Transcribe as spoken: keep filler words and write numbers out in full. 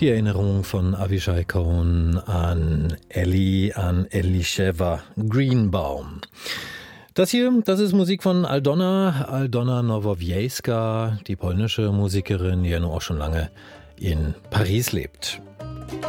Die Erinnerung von Avishai Cohen an Ellie, an Elisheva Greenbaum. Das hier, das ist Musik von Aldona, Aldona Nowowiejska, die polnische Musikerin, die ja nun auch schon lange in Paris lebt.